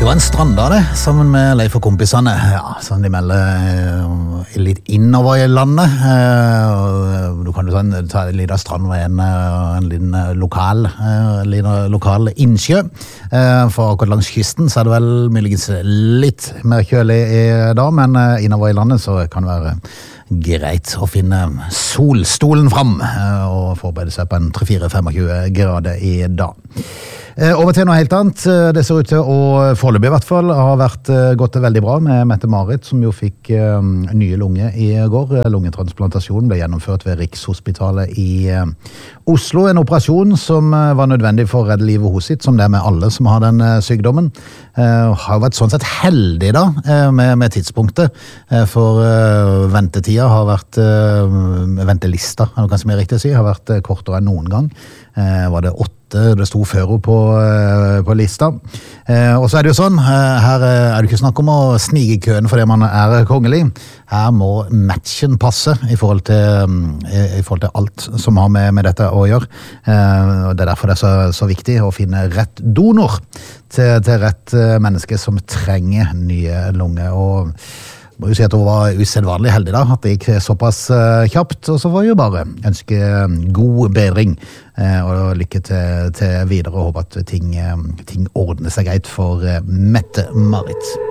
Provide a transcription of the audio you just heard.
var en stranddag det, sammen med Leif og kompisene. Ja, sånn de melder litt innover i landet. Du kan jo ta en liten strand med en liten lokal innsjø. For akkurat langs kysten så det vel muligens litt mer kjølig i dag, men innover i landet så kan det være greit å finne solstolen fram og forberede seg på en 3-4-25 grader i dag. Over til noe helt annet. Det ser ut til å foreløpig i hvert fall ha gått veldig bra med Mette-Marit, som jo fikk nye lunge i går. Lungetransplantasjon ble gjennomført ved Rikshospitalet i Oslo. En operasjon som var nødvendig for å redde livet hos sitt, som det med alle som har den sykdommen. Har jo vært sånn sett heldig da, med tidspunktet, for ventetida har vært, ventelista, er det kanskje mer riktig å si, har vært kortere enn noen gang. Var det 8, det sto før på lista. Og så det jo sånn, her det ikke snakk om å snige i køen fordi man kongelig. Her må matchen passe i forhold til alt som har med dette å gjøre. Og det derfor det så viktig å finne rett donor til rett menneske som trenger nye lunger. Og må jo si at hun var usedvanlig heldig da, at det gikk såpass kjapt, og så får jeg jo bare ønske god bedring og lykke til videre, og håpe at ting ordner seg greit for Mette-Marit.